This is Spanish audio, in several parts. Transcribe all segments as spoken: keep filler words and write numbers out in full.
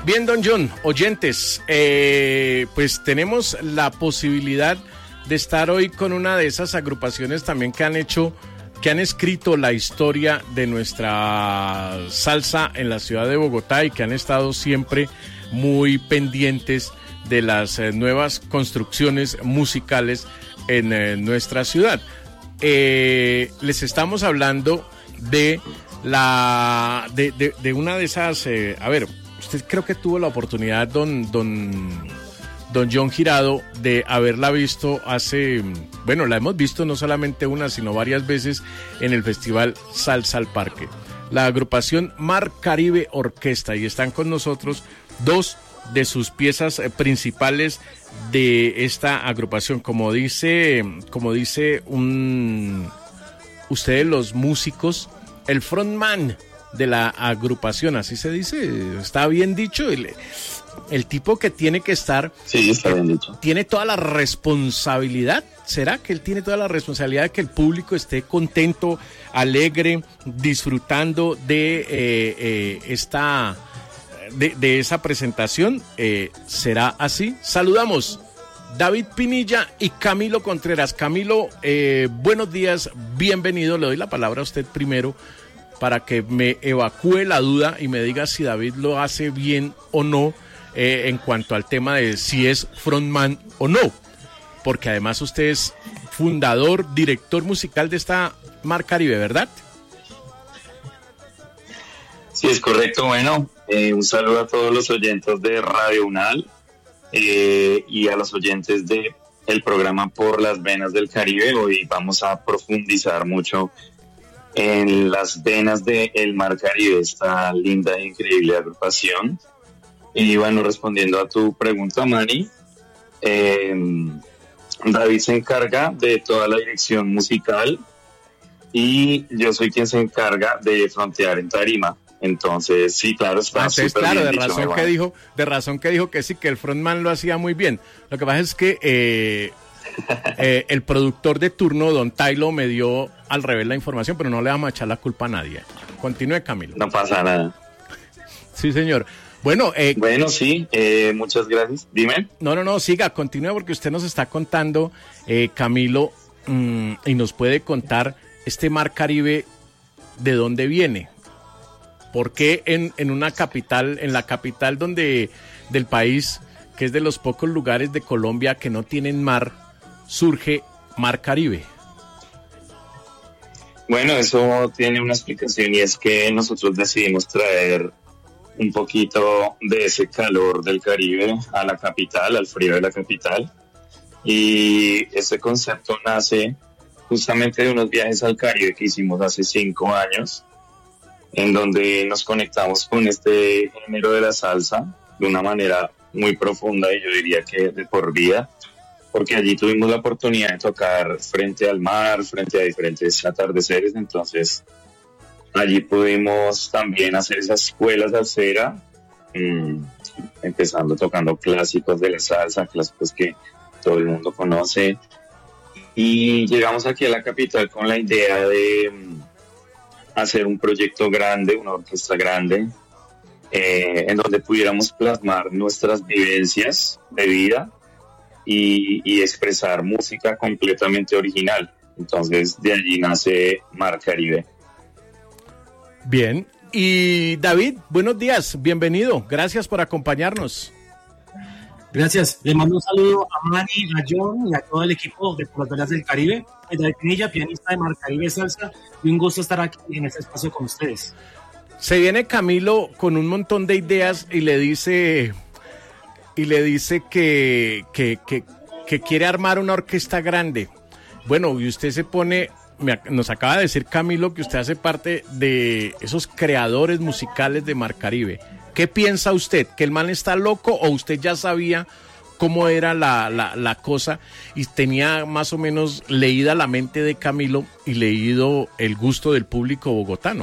Bien, don John, oyentes, eh, pues tenemos la posibilidad de estar hoy con una de esas agrupaciones también que han hecho, que han escrito la historia de nuestra salsa en la ciudad de Bogotá y que han estado siempre muy pendientes de las eh, nuevas construcciones musicales en eh, nuestra ciudad. Eh, les estamos hablando de la de, de, de una de esas, eh, a ver, usted creo que tuvo la oportunidad, don, don, don John Girado, de haberla visto hace, bueno, la hemos visto no solamente una, sino varias veces en el Festival Salsa al Parque. La agrupación Mar Caribe Orquesta, y están con nosotros dos de sus piezas principales de esta agrupación. Como dice, como dice un, ustedes los músicos, el frontman de la agrupación, así se dice, está bien dicho, el, el tipo que tiene que estar, sí, está bien dicho, tiene toda la responsabilidad. ¿Será que él tiene toda la responsabilidad de que el público esté contento, alegre, disfrutando de eh, eh, esta de, de esa presentación? Eh, ¿Será así? Saludamos David Pinilla y Camilo Contreras. Camilo, eh, buenos días, bienvenido. Le doy la palabra a usted primero para que me evacúe la duda y me diga si David lo hace bien o no eh, en cuanto al tema de si es frontman o no. Porque además usted es fundador, director musical de esta Mar Caribe, ¿verdad? Sí, es correcto. Bueno, eh, un saludo a todos los oyentes de Radio Unal eh, y a los oyentes de el programa Por las Venas del Caribe. Hoy vamos a profundizar mucho en las venas de el Mar Caribe, esta linda e increíble agrupación. Y bueno, respondiendo a tu pregunta, Manny, eh, David se encarga de toda la dirección musical y yo soy quien se encarga de frontear en tarima. Entonces, sí, claro, está Entonces, súper claro, bien de dicho, razón que dijo, de razón que dijo que sí, que el frontman lo hacía muy bien. Lo que pasa es que eh, eh, el productor de turno, don Tailo, me dio al revés la información, pero no le vamos a echar la culpa a nadie. Continúe, Camilo. No pasa nada. Sí, señor. Bueno, eh, bueno, sí, eh, muchas gracias. Dime. No, no, no, siga, continúe porque usted nos está contando, eh, Camilo, mmm, y nos puede contar este Mar Caribe, ¿de dónde viene? ¿Por qué en, en una capital, en la capital donde del país, que es de los pocos lugares de Colombia que no tienen mar, surge Mar Caribe? Bueno, eso tiene una explicación y es que nosotros decidimos traer un poquito de ese calor del Caribe a la capital, al frío de la capital. Y ese concepto nace justamente de unos viajes al Caribe que hicimos hace cinco años, en donde nos conectamos con este género de la salsa de una manera muy profunda y yo diría que de por vida, porque allí tuvimos la oportunidad de tocar frente al mar, frente a diferentes atardeceres. Entonces allí pudimos también hacer esa escuela salsera, mmm, empezando tocando clásicos de la salsa, clásicos que todo el mundo conoce. Y llegamos aquí a la capital con la idea de mmm, hacer un proyecto grande, una orquesta grande, eh, en donde pudiéramos plasmar nuestras vivencias de vida y, y expresar música completamente original. Entonces de allí nace Mar Caribe. Bien, y David, buenos días, bienvenido, gracias por acompañarnos. Gracias, le mando un saludo a Manny, a John y a todo el equipo de Por las Venas del Caribe. David Pinilla, pianista de Mar Caribe Salsa, y un gusto estar aquí en este espacio con ustedes. Se viene Camilo con un montón de ideas y le dice y le dice que, que, que, que quiere armar una orquesta grande. Bueno, y usted se pone, me, nos acaba de decir Camilo que usted hace parte de esos creadores musicales de Mar Caribe. ¿Qué piensa usted? ¿Que el man está loco o usted ya sabía cómo era la, la, la cosa y tenía más o menos leída la mente de Camilo y leído el gusto del público bogotano?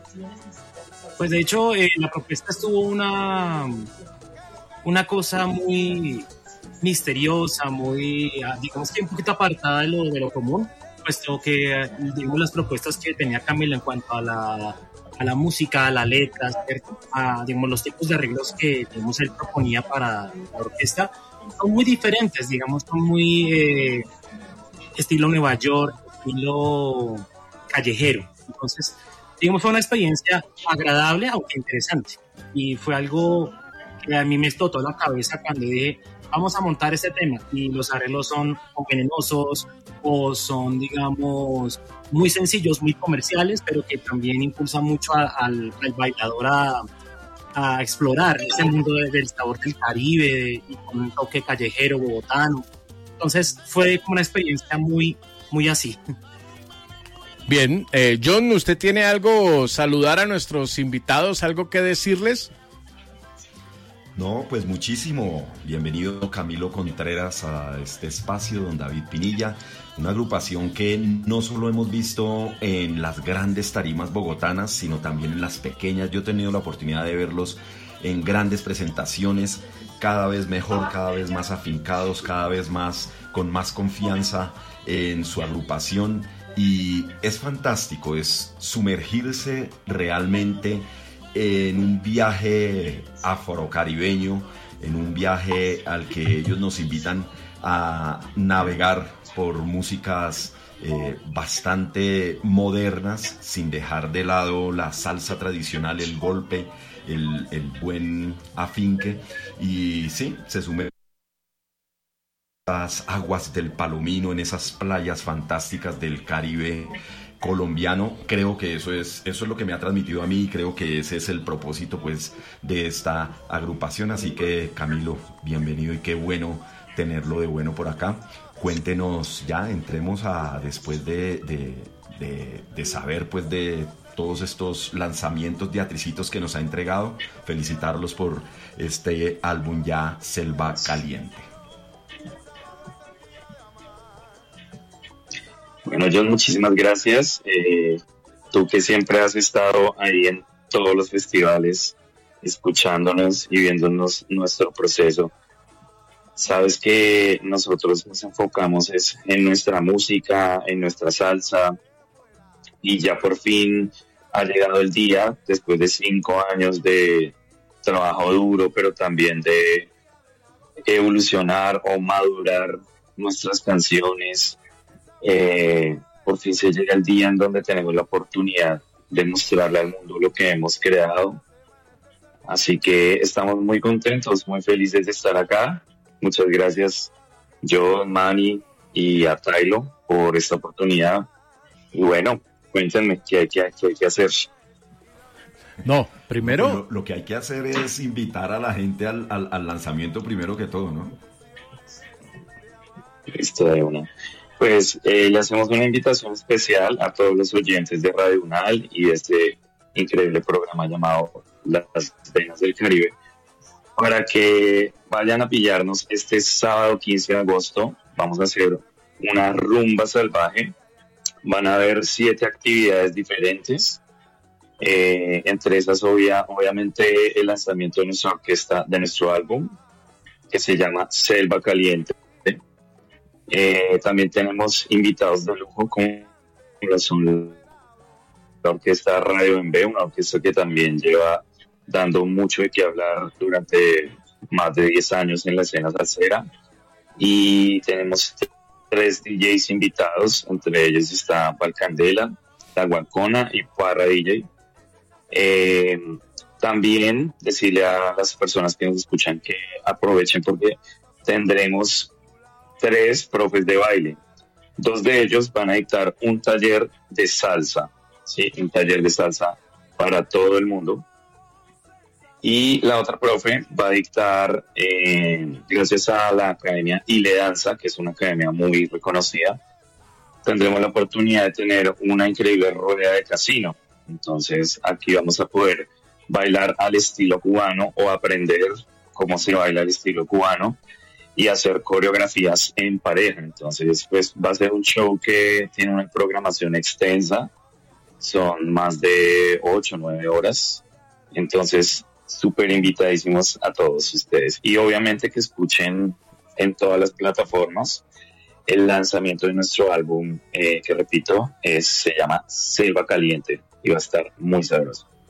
Pues de hecho eh, la propuesta estuvo una, una cosa muy misteriosa, muy, digamos que un poquito apartada de lo, de lo común, puesto que digamos las propuestas que tenía Camilo en cuanto a la a la música, a la letra, ¿cierto? A, digamos, los tipos de arreglos que, digamos, él proponía para la orquesta, son muy diferentes, digamos, son muy eh, estilo Nueva York, estilo callejero. Entonces, digamos, fue una experiencia agradable, aunque interesante. Y fue algo que a mí me explotó la cabeza cuando dije, vamos a montar este tema. Y los arreglos son o venenosos o son, digamos, muy sencillos, muy comerciales, pero que también impulsan mucho a, al, al bailador a, a explorar ese mundo de, del sabor del Caribe de, y con un toque callejero, bogotano. Entonces, fue como una experiencia muy, muy así. Bien, eh, John, ¿usted tiene algo, saludar a nuestros invitados, algo que decirles? No, pues muchísimo. Bienvenido Camilo Contreras a este espacio, don David Pinilla, una agrupación que no solo hemos visto en las grandes tarimas bogotanas, sino también en las pequeñas. Yo he tenido la oportunidad de verlos en grandes presentaciones, cada vez mejor, cada vez más afincados, cada vez más con más confianza en su agrupación. Y es fantástico, es sumergirse realmente en un viaje afrocaribeño, en un viaje al que ellos nos invitan a navegar por músicas eh, bastante modernas, sin dejar de lado la salsa tradicional, el golpe, el, el buen afinque. Y sí, se sumerge las aguas del Palomino, en esas playas fantásticas del Caribe colombiano. Creo que eso es eso es lo que me ha transmitido a mí y creo que ese es el propósito, pues, de esta agrupación. Así que, Camilo, bienvenido y qué bueno tenerlo de bueno por acá. Cuéntenos ya, entremos a después de, de, de, de saber, pues, de todos estos lanzamientos de Atricitos que nos ha entregado. Felicitarlos por este álbum ya, Selva Caliente. Bueno, John, muchísimas gracias. Eh, tú que siempre has estado ahí en todos los festivales, escuchándonos y viéndonos nuestro proceso. Sabes que nosotros nos enfocamos es en nuestra música, en nuestra salsa, y ya por fin ha llegado el día, después de cinco años de trabajo duro, pero también de evolucionar o madurar nuestras canciones. Eh, por fin se llega el día en donde tenemos la oportunidad de mostrarle al mundo lo que hemos creado. Así que estamos muy contentos, muy felices de estar acá. Muchas gracias, John, Manny y a Tylo por esta oportunidad. Y bueno, cuéntenme qué hay que, qué hay que hacer. No, primero... Lo, lo que hay que hacer es invitar a la gente al, al, al lanzamiento primero que todo, ¿no? Listo, de una. Pues eh, le hacemos una invitación especial a todos los oyentes de Radio Unal y de este increíble programa llamado Las Venas del Caribe, para que vayan a pillarnos este sábado quince de agosto. Vamos a hacer una rumba salvaje. Van a haber siete actividades diferentes. Eh, entre esas, obvia, obviamente, el lanzamiento de nuestra orquesta, de nuestro álbum, que se llama Selva Caliente. Eh, también tenemos invitados de lujo como son la orquesta Radio en B, una orquesta que también lleva dando mucho de qué hablar durante más de diez años en la escena salsera. Y tenemos tres D Js invitados, entre ellos está Valcandela, La Guancona y Parra D J. Eh, también decirle a las personas que nos escuchan que aprovechen porque tendremos tres profes de baile. Dos de ellos van a dictar un taller de salsa, ¿sí? Un taller de salsa para todo el mundo. Y la otra profe va a dictar, eh, gracias a la Academia Ile Danza, que es una academia muy reconocida, tendremos la oportunidad de tener una increíble rueda de casino. Entonces aquí vamos a poder bailar al estilo cubano o aprender cómo se baila al estilo cubano y hacer coreografías en pareja. Entonces, pues va a ser un show que tiene una programación extensa, son más de ocho o nueve horas, entonces súper invitadísimos a todos ustedes. Y obviamente que escuchen en todas las plataformas el lanzamiento de nuestro álbum, eh, que repito, es, se llama Selva Caliente y va a estar muy sabroso.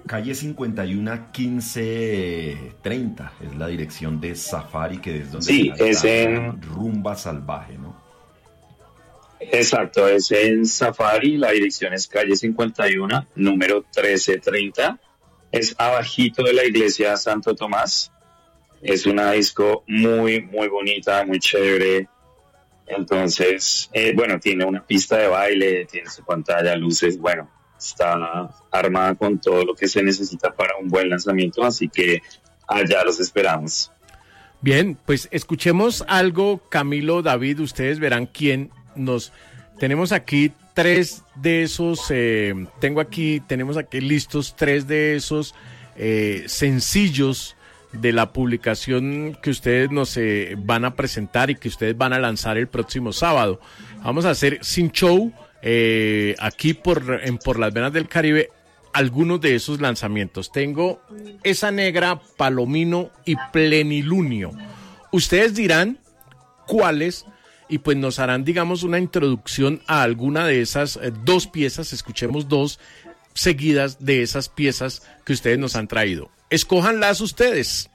calle cincuenta y uno, quince treinta es la dirección de Safari, que es donde sí, está es en Rumba Salvaje, ¿no? Exacto, es en Safari, la dirección es calle cincuenta y uno, número trece treinta, es abajito de la iglesia Santo Tomás, es una disco muy, muy bonita, muy chévere. Entonces, eh, bueno, tiene una pista de baile, tiene su pantalla, luces, bueno, está armada con todo lo que se necesita para un buen lanzamiento, así que allá los esperamos. Bien, pues escuchemos algo, Camilo, David, ustedes verán quién nos... Tenemos aquí tres de esos, eh, tengo aquí, tenemos aquí listos tres de esos eh, sencillos de la publicación que ustedes nos eh, van a presentar y que ustedes van a lanzar el próximo sábado. Vamos a hacer sin show eh, aquí por, en Por las Venas del Caribe algunos de esos lanzamientos. Tengo Esa Negra, Palomino y Plenilunio. Ustedes dirán cuáles y pues nos harán, digamos, una introducción a alguna de esas eh, dos piezas. Escuchemos dos seguidas de esas piezas que ustedes nos han traído. Escójanlas ustedes.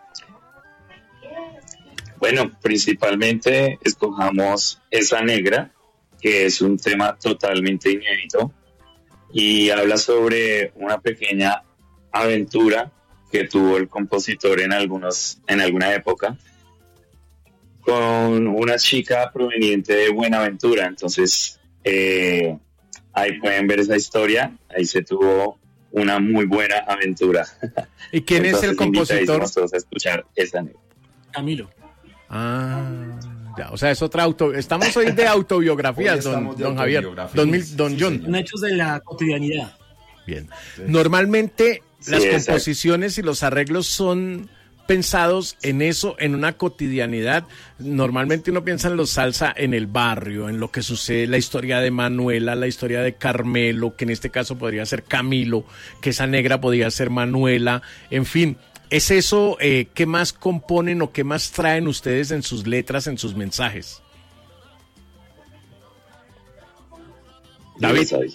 Bueno, principalmente escojamos Esa Negra, que es un tema totalmente inédito y habla sobre una pequeña aventura que tuvo el compositor en algunos, en alguna época con una chica proveniente de Buenaventura. Entonces, eh, ahí pueden ver esa historia, ahí se tuvo una muy buena aventura. ¿Y quién Entonces, es el compositor? Todos a escuchar Esa Negra. Camilo. Ah, ya, o sea, es otra auto. Estamos hoy de autobiografías, don, de don Javier, don, Mil, don sí, John. señor. Son hechos de la cotidianidad. Bien. Normalmente Sí, las exacto. composiciones y los arreglos son pensados en eso, en una cotidianidad. Normalmente uno piensa en los salsa en el barrio, en lo que sucede, la historia de Manuela, la historia de Carmelo, que en este caso podría ser Camilo, que Esa Negra podría ser Manuela, en fin. ¿Es eso eh, qué más componen o qué más traen ustedes en sus letras, en sus mensajes? David. David.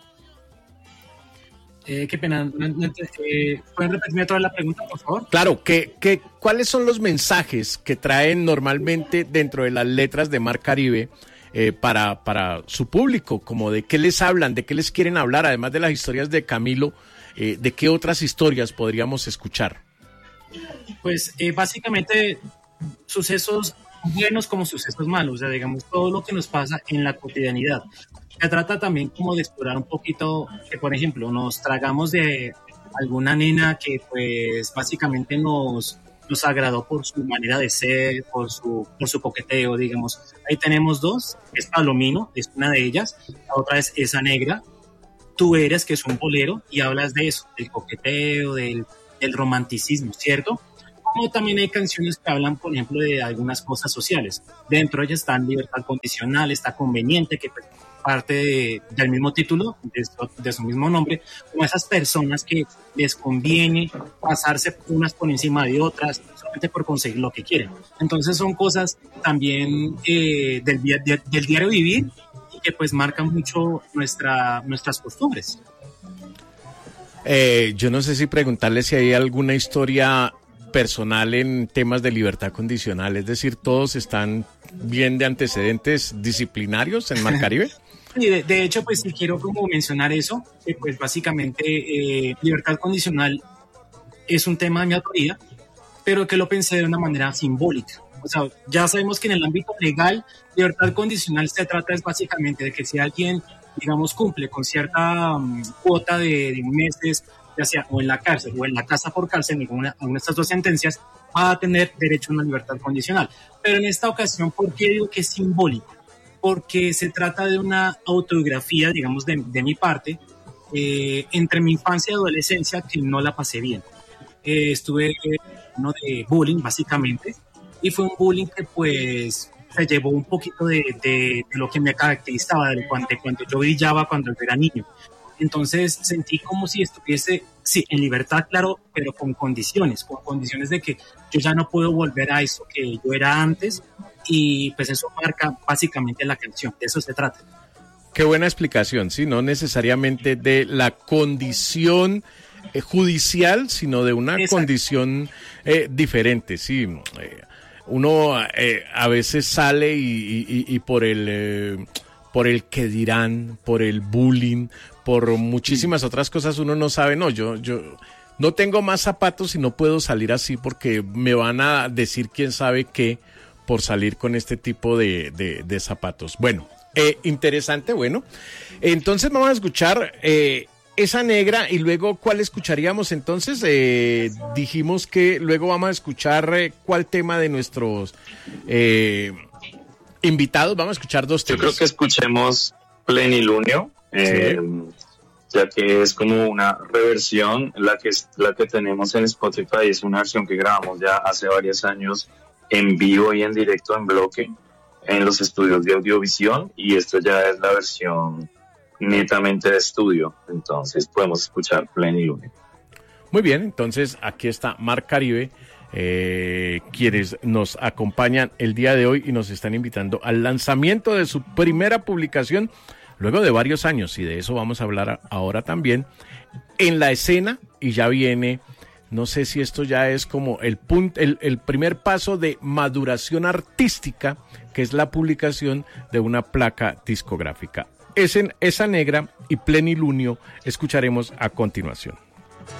Eh, qué pena. no- no- eh, ¿Pueden repetirme otra vez la pregunta, por favor? Claro, ¿qué, qué, ¿cuáles son los mensajes que traen normalmente dentro de las letras de Mar Caribe eh, para, para su público? Como de qué les hablan, de qué les quieren hablar, además de las historias de Camilo, eh, ¿de qué otras historias podríamos escuchar? Pues eh, básicamente sucesos buenos como sucesos malos, o sea, digamos, todo lo que nos pasa en la cotidianidad. Se trata también como de explorar un poquito, que por ejemplo nos tragamos de alguna nena que pues básicamente nos, nos agradó por su manera de ser, por su, por su coqueteo, digamos. Ahí tenemos dos, es Palomino, es una de ellas, la otra es Esa Negra, Tú Eres, que es un bolero, y hablas de eso, del coqueteo, del, del romanticismo, ¿cierto? Como también hay canciones que hablan, por ejemplo, de algunas cosas sociales. Dentro de ellas están Libertad Condicional, está Conveniente, que pues, parte de, del mismo título, de, de su mismo nombre, como esas personas que les conviene pasarse unas por encima de otras, solamente por conseguir lo que quieren. Entonces son cosas también eh, del, día- de- del diario vivir y que pues marcan mucho nuestra, nuestras costumbres. Eh, yo no sé si preguntarle si hay alguna historia personal en temas de libertad condicional, es decir, todos están bien de antecedentes disciplinarios en Mar Caribe. Y de, de hecho, pues sí quiero como mencionar eso, que pues básicamente eh, libertad condicional es un tema de mi autoría, pero que lo pensé de una manera simbólica. O sea, ya sabemos que en el ámbito legal, libertad condicional se trata es básicamente de que si alguien, digamos, cumple con cierta um, cuota de, de meses, ya sea o en la cárcel o en la casa por cárcel, ninguna una de estas dos sentencias, va a tener derecho a una libertad condicional. Pero en esta ocasión, ¿por qué digo que es simbólico? Porque se trata de una autobiografía, digamos, de, de mi parte, eh, entre mi infancia y adolescencia, que no la pasé bien. Eh, estuve eh, uno de bullying, básicamente, y fue un bullying que, pues, se llevó un poquito de, de, de lo que me caracterizaba, de cuando, de cuando yo brillaba cuando yo era niño. Entonces sentí como si estuviese, sí, en libertad, claro, pero con condiciones, con condiciones de que yo ya no puedo volver a eso que yo era antes, y pues eso marca básicamente la canción, de eso se trata. Qué buena explicación, sí, no necesariamente de la condición eh, judicial, sino de una Exacto. condición eh, diferente, sí. Eh, uno eh, a veces sale y, y, y por el eh, por el que dirán, por el bullying, por muchísimas sí. otras cosas, uno no sabe, no, yo, yo no tengo más zapatos y no puedo salir así porque me van a decir quién sabe qué por salir con este tipo de, de, de zapatos. Bueno, eh, interesante, bueno. Entonces vamos a escuchar eh, esa negra y luego, ¿cuál escucharíamos entonces? Eh, dijimos que luego vamos a escuchar eh, cuál tema de nuestros eh, invitados. Vamos a escuchar dos temas. Yo creo que escuchemos Plenilunio, eh, sí. ya que es como una reversión. La que, la que tenemos en Spotify es una versión que grabamos ya hace varios años en vivo y en directo en bloque en los estudios de Audiovisión, y esto ya es la versión netamente de estudio, entonces podemos escuchar Plenilunio. Muy bien, entonces aquí está Mar Caribe, eh, quienes nos acompañan el día de hoy y nos están invitando al lanzamiento de su primera publicación, luego de varios años, y de eso vamos a hablar ahora también, en la escena, y ya viene, no sé si esto ya es como el, punto, el, el primer paso de maduración artística, que es la publicación de una placa discográfica. Es en Esa Negra y Plenilunio escucharemos a continuación.